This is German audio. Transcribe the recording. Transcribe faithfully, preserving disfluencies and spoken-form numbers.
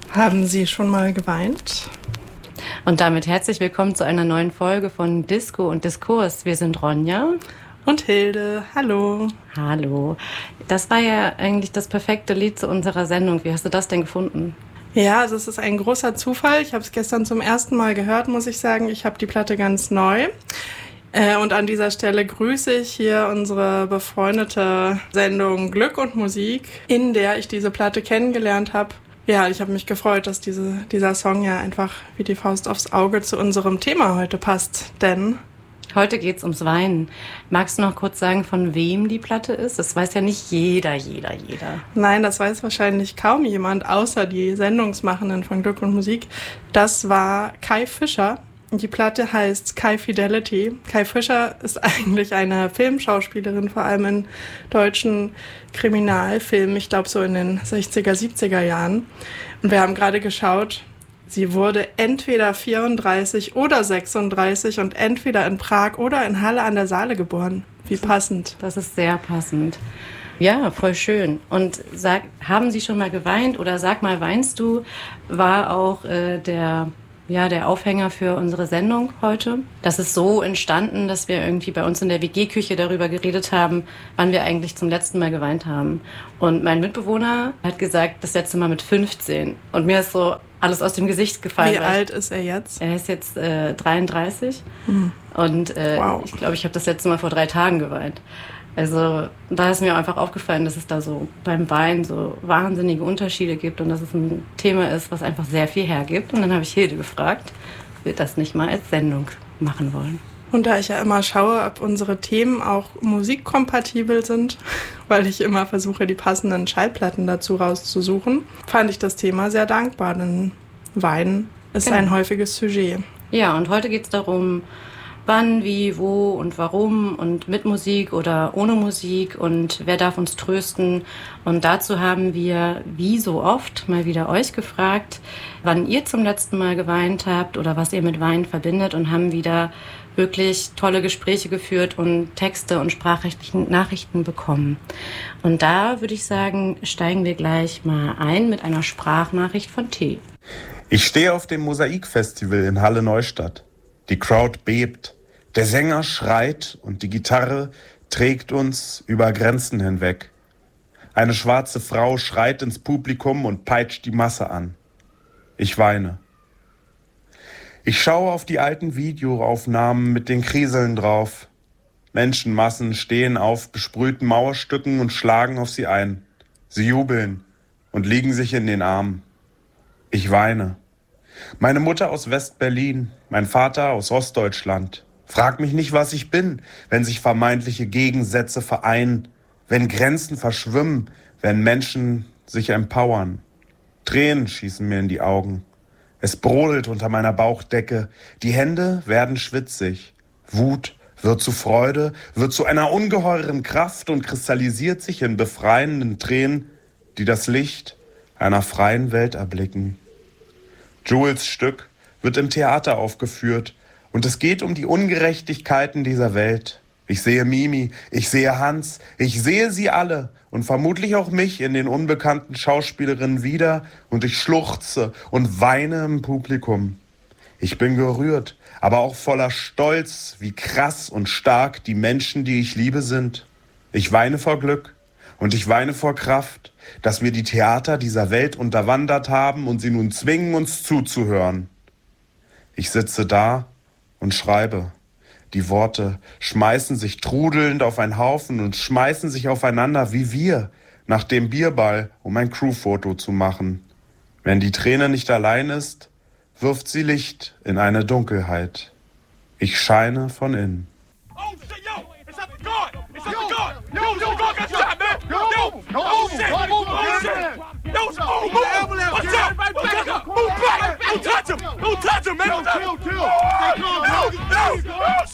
Haben Sie schon mal geweint? Und damit herzlich willkommen zu einer neuen Folge von Disco und Diskurs. Wir sind Ronja und Hilde. Hallo. Hallo. Das war ja eigentlich das perfekte Lied zu unserer Sendung. Wie hast du das denn gefunden? Ja, also es ist ein großer Zufall. Ich habe es gestern zum ersten Mal gehört, muss ich sagen. Ich habe die Platte ganz neu. Äh, und an dieser Stelle grüße ich hier unsere befreundete Sendung Glück und Musik, in der ich diese Platte kennengelernt habe. Ja, ich habe mich gefreut, dass diese, dieser Song ja einfach wie die Faust aufs Auge zu unserem Thema heute passt. Denn heute geht's ums Weinen. Magst du noch kurz sagen, von wem die Platte ist? Das weiß ja nicht jeder, jeder, jeder. Nein, das weiß wahrscheinlich kaum jemand, außer die Sendungsmachenden von Glück und Musik. Das war Kai Fischer. Die Platte heißt Sky Fidelity. Kai Fischer ist eigentlich eine Filmschauspielerin, vor allem in deutschen Kriminalfilmen, ich glaube so in den sechziger, siebziger Jahren. Und wir haben gerade geschaut, sie wurde entweder vierunddreißig oder sechsunddreißig und entweder in Prag oder in Halle an der Saale geboren. Wie passend. Das ist sehr passend. Ja, voll schön. Und sag, haben Sie schon mal geweint oder sag mal, weinst du, war auch äh, der... Ja, der Aufhänger für unsere Sendung heute. Das ist so entstanden, dass wir irgendwie bei uns in der W G-Küche darüber geredet haben, wann wir eigentlich zum letzten Mal geweint haben. Und mein Mitbewohner hat gesagt, das letzte Mal mit fünfzehn. Und mir ist so alles aus dem Gesicht gefallen. Wie alt ist er jetzt? Er ist jetzt äh, dreiunddreißig. Mhm. Und äh, wow. ich glaube, ich habe das letzte Mal vor drei Tagen geweint. Also da ist mir einfach aufgefallen, dass es da so beim Weinen so wahnsinnige Unterschiede gibt und dass es ein Thema ist, was einfach sehr viel hergibt. Und dann habe ich Hilde gefragt, ob wir das nicht mal als Sendung machen wollen. Und da ich ja immer schaue, ob unsere Themen auch musikkompatibel sind, weil ich immer versuche, die passenden Schallplatten dazu rauszusuchen, fand ich das Thema sehr dankbar, denn Weinen ist genau. ein häufiges Sujet. Ja, und heute geht es darum, wann, wie, wo und warum und mit Musik oder ohne Musik und wer darf uns trösten. Und dazu haben wir, wie so oft, mal wieder euch gefragt, wann ihr zum letzten Mal geweint habt oder was ihr mit Weinen verbindet und haben wieder wirklich tolle Gespräche geführt und Texte und Sprachnachrichten bekommen. Und da würde ich sagen, steigen wir gleich mal ein mit einer Sprachnachricht von T. Ich stehe auf dem Mosaikfestival in Halle-Neustadt. Die Crowd bebt. Der Sänger schreit und die Gitarre trägt uns über Grenzen hinweg. Eine schwarze Frau schreit ins Publikum und peitscht die Masse an. Ich weine. Ich schaue auf die alten Videoaufnahmen mit den Kriseln drauf. Menschenmassen stehen auf besprühten Mauerstücken und schlagen auf sie ein. Sie jubeln und liegen sich in den Armen. Ich weine. Meine Mutter aus West-Berlin, mein Vater aus Ostdeutschland. Frag mich nicht, was ich bin, wenn sich vermeintliche Gegensätze vereinen, wenn Grenzen verschwimmen, wenn Menschen sich empowern. Tränen schießen mir in die Augen. Es brodelt unter meiner Bauchdecke. Die Hände werden schwitzig. Wut wird zu Freude, wird zu einer ungeheuren Kraft und kristallisiert sich in befreienden Tränen, die das Licht einer freien Welt erblicken. Jules Stück wird im Theater aufgeführt und es geht um die Ungerechtigkeiten dieser Welt. Ich sehe Mimi, ich sehe Hans, ich sehe sie alle und vermutlich auch mich in den unbekannten Schauspielerinnen wieder und ich schluchze und weine im Publikum. Ich bin gerührt, aber auch voller Stolz, wie krass und stark die Menschen, die ich liebe, sind. Ich weine vor Glück. Und ich weine vor Kraft, dass wir die Theater dieser Welt unterwandert haben und sie nun zwingen, uns zuzuhören. Ich sitze da und schreibe. Die Worte schmeißen sich trudelnd auf einen Haufen und schmeißen sich aufeinander wie wir nach dem Bierball, um ein Crewfoto zu machen. Wenn die Träne nicht allein ist, wirft sie Licht in eine Dunkelheit. Ich scheine von innen. Oh shit, yo! It's up the guard! It's up the guard! Yo, yo, guard got shot, man! Yo, yo! Oh shit! Oh shit! Yo, move, move! Watch out! Watch out! Move back! Don't touch him! Don't touch him, man! Don't touch him! Chill, chill! Oh